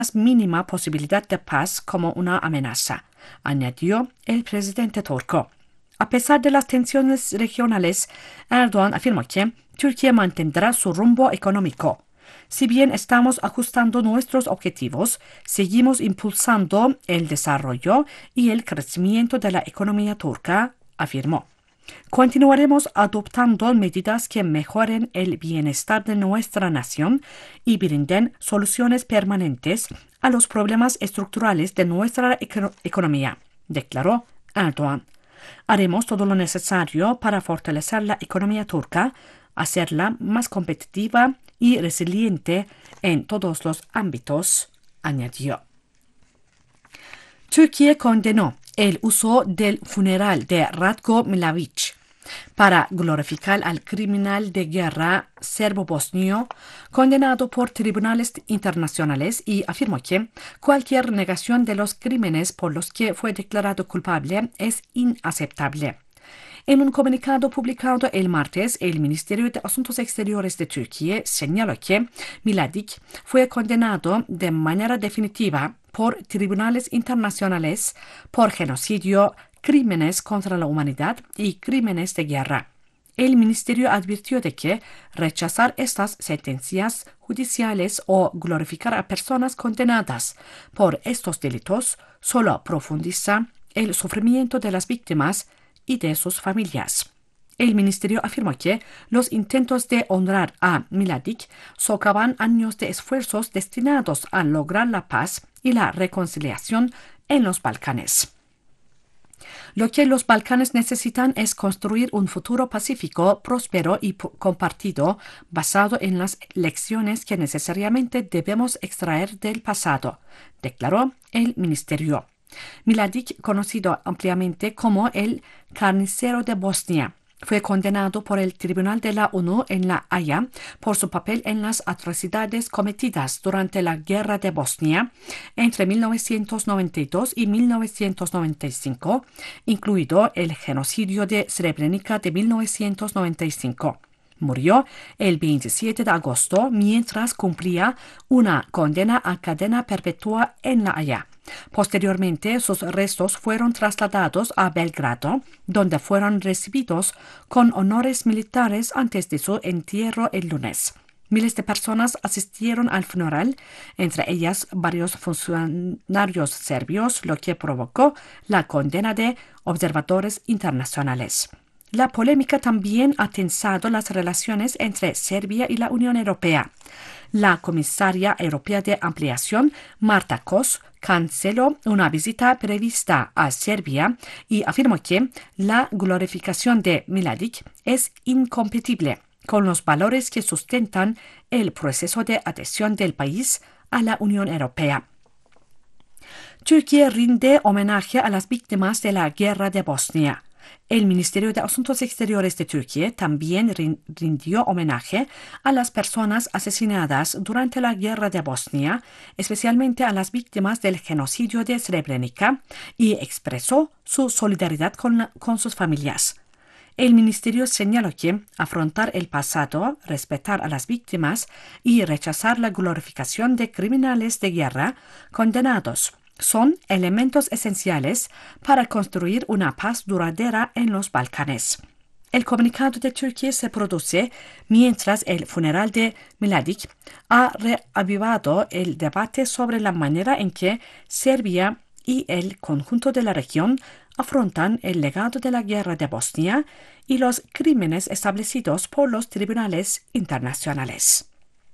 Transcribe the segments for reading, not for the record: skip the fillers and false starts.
mínima posibilidad de paz como una amenaza, añadió el presidente turco. A pesar de las tensiones regionales, Erdoğan afirmó que Turquía mantendrá su rumbo económico. Si bien estamos ajustando nuestros objetivos, seguimos impulsando el desarrollo y el crecimiento de la economía turca, afirmó. Continuaremos adoptando medidas que mejoren el bienestar de nuestra nación y brinden soluciones permanentes a los problemas estructurales de nuestra economía, declaró Erdoğan. Haremos todo lo necesario para fortalecer la economía turca, hacerla más competitiva y resiliente en todos los ámbitos, añadió. Turquía condenó el uso del funeral de Ratko Mladic para glorificar al criminal de guerra serbo-bosnio condenado por tribunales internacionales y afirmó que cualquier negación de los crímenes por los que fue declarado culpable es inaceptable. En un comunicado publicado el martes, el Ministerio de Asuntos Exteriores de Turquía señaló que Mladic fue condenado de manera definitiva por tribunales internacionales por genocidio, crímenes contra la humanidad y crímenes de guerra. El ministerio advirtió de que rechazar estas sentencias judiciales o glorificar a personas condenadas por estos delitos solo profundiza el sufrimiento de las víctimas y de sus familias. El ministerio afirmó que los intentos de honrar a Mladic socavan años de esfuerzos destinados a lograr la paz y la reconciliación en los Balcanes. Lo que los Balcanes necesitan es construir un futuro pacífico, próspero y compartido, basado en las lecciones que necesariamente debemos extraer del pasado, declaró el ministerio. Mladic, conocido ampliamente como el carnicero de Bosnia, fue condenado por el Tribunal de la ONU en La Haya por su papel en las atrocidades cometidas durante la Guerra de Bosnia entre 1992 y 1995, incluido el genocidio de Srebrenica de 1995. Murió el 27 de agosto mientras cumplía una condena a cadena perpetua en La Haya. Posteriormente, sus restos fueron trasladados a Belgrado, donde fueron recibidos con honores militares antes de su entierro el lunes. Miles de personas asistieron al funeral, entre ellas varios funcionarios serbios, lo que provocó la condena de observadores internacionales. La polémica también ha tensado las relaciones entre Serbia y la Unión Europea. La comisaria europea de ampliación, Marta Kos, canceló una visita prevista a Serbia y afirmó que la glorificación de Mladic es incompatible con los valores que sustentan el proceso de adhesión del país a la Unión Europea. Turquía rinde homenaje a las víctimas de la guerra de Bosnia. El Ministerio de Asuntos Exteriores de Turquía también rindió homenaje a las personas asesinadas durante la guerra de Bosnia, especialmente a las víctimas del genocidio de Srebrenica, y expresó su solidaridad con sus familias. El ministerio señaló que afrontar el pasado, respetar a las víctimas y rechazar la glorificación de criminales de guerra condenados son elementos esenciales para construir una paz duradera en los Balcanes. El comunicado de Turquía se produce mientras el funeral de Mladic ha reavivado el debate sobre la manera en que Serbia y el conjunto de la región afrontan el legado de la guerra de Bosnia y los crímenes establecidos por los tribunales internacionales.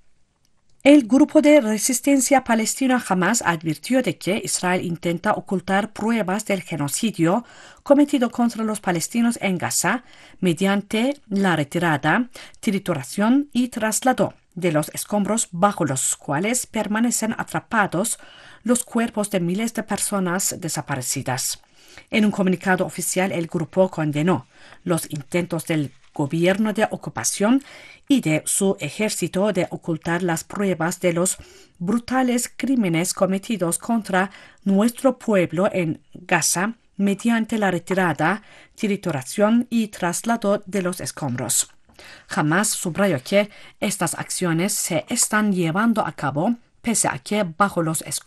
El grupo de resistencia palestina Hamas advirtió de que Israel intenta ocultar pruebas del genocidio cometido contra los palestinos en Gaza mediante la retirada, trituración y traslado de los escombros bajo los cuales permanecen atrapados los cuerpos de miles de personas desaparecidas. En un comunicado oficial, el grupo condenó los intentos del gobierno de ocupación y de su ejército de ocultar las pruebas de los brutales crímenes cometidos contra nuestro pueblo en Gaza mediante la retirada, trituración y traslado de los escombros. Hamas subrayó que estas acciones se están llevando a cabo pese a que bajo los